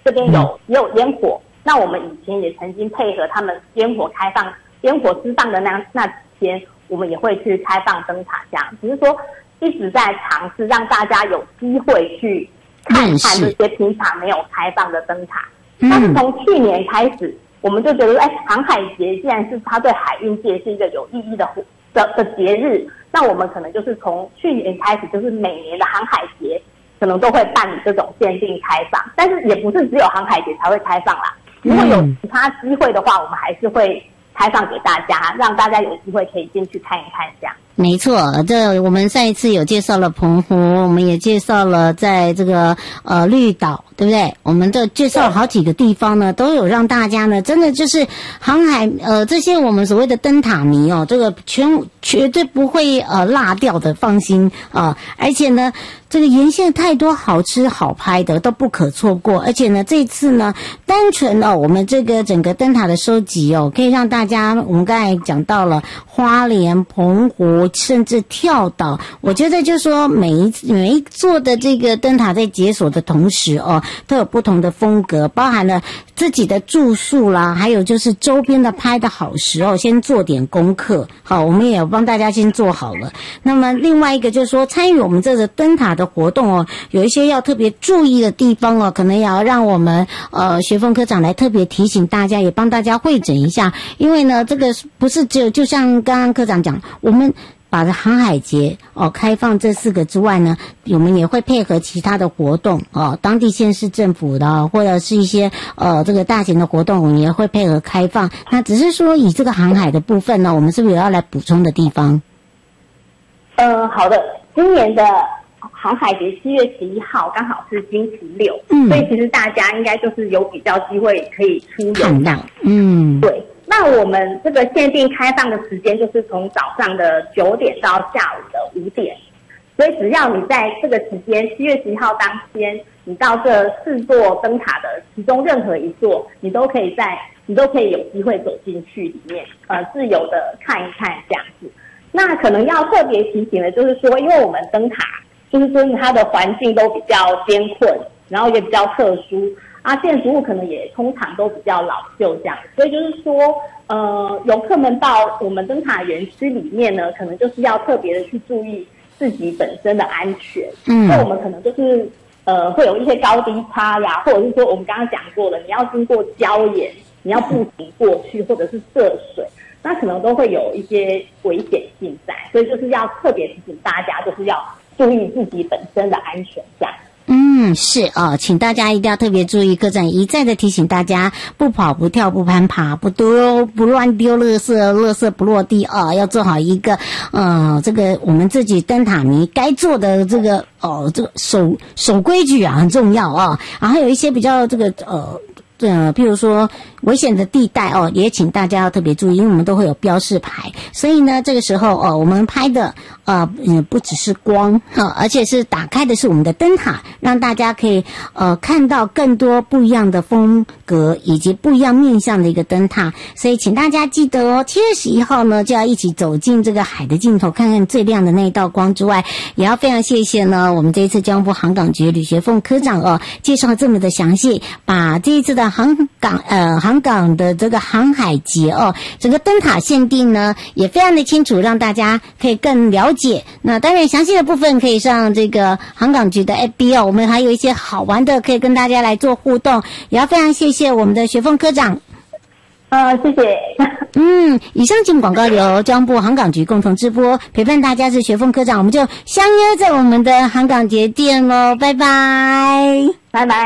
这边也有烟火。那我们以前也曾经配合他们烟火释放的那几天，我们也会去开放灯塔，这样只是说一直在尝试让大家有机会去看看这些平常没有开放的灯塔。但是从去年开始，我们就觉得，航海节既然是它对海运界是一个有意义的节日，那我们可能就是从去年开始，就是每年的航海节可能都会办理这种限定开放，但是也不是只有航海节才会开放啦。如果有其他机会的话，我们还是会开放给大家，让大家有机会可以进去看一看这样。 没错，这我们上一次有介绍了澎湖，我们也介绍了在这个绿岛，对不对？我们都介绍了好几个地方呢，都有让大家呢真的就是航海这些我们所谓的灯塔迷哦，这个绝对不会落掉的，放心啊！而且呢，这个沿线太多好吃好拍的都不可错过，而且呢，这次呢，单纯我们这个整个灯塔的收集可以让大家，我们刚才讲到了花莲、澎湖，甚至跳岛，我觉得就是说每一座的这个灯塔在解锁的同时都有不同的风格，包含了自己的住宿啦，还有就是周边的拍的好时先做点功课。好，我们也有帮大家先做好了。那么另外一个就是说，参与我们这个灯塔的活动有一些要特别注意的地方可能也要让我们学凤科长来特别提醒大家，也帮大家汇整一下。因为呢，这个不是只有就像刚刚科长讲，我们把航海节开放这4个之外呢，我们也会配合其他的活动当地县市政府的或者是一些这个大型的活动，我们也会配合开放。那只是说以这个航海的部分呢，我们是不是有要来补充的地方？ 好的，今年的航海节7月11号刚好是星期六，所以其实大家应该就是有比较机会可以出游看到。对。那我们这个限定开放的时间就是从早上的9点到下午的5点，所以只要你在这个时间7月11号当天，你到这4座灯塔的其中任何一座，你都可以有机会走进去里面，自由的看一看这样子。那可能要特别提醒的就是说，因为我们灯塔就是说它的环境都比较艰困，然后也比较特殊。建筑物可能也通常都比较老旧这样，所以就是说，游客们到我们灯塔园区里面呢，可能就是要特别的去注意自己本身的安全。所以我们可能就是会有一些高低差呀，或者是说我们刚刚讲过了，你要经过礁岩，你要步行过去，或者是涉水，那可能都会有一些危险性在，所以就是要特别提醒大家，就是要注意自己本身的安全这样。 是请大家一定要特别注意，科长一再的提醒大家，不跑不跳不攀爬，不乱丢垃圾不落地要做好一个这个我们自己灯塔迷该做的这个这个守规矩很重要然后还有一些比较这个譬如说危险的地带也请大家要特别注意，因为我们都会有标示牌，所以呢这个时候我们拍的不只是光而且是打开的是我们的灯塔，让大家可以看到更多不一样的风格以及不一样面向的一个灯塔。所以请大家记得7月11号呢就要一起走进这个海的尽头，看看最亮的那一道光之外，也要非常谢谢呢我们这一次交通部航港局吕学凤科长介绍这么的详细，把这一次的航港的这个航海节整个灯塔限定呢也非常的清楚，让大家可以更了解。那当然详细的部分可以上这个航港局的 FB 我们还有一些好玩的可以跟大家来做互动，也要非常谢谢我们的学凤科长。 谢谢。 以上请广告由交通部航港局共同直播，陪伴大家是学凤科长，我们就相约在我们的航港节见咯，拜拜， 拜拜。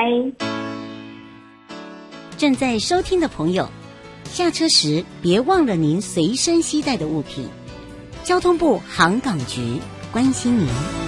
正在收听的朋友，下车时别忘了您随身携带的物品。交通部航港局关心您。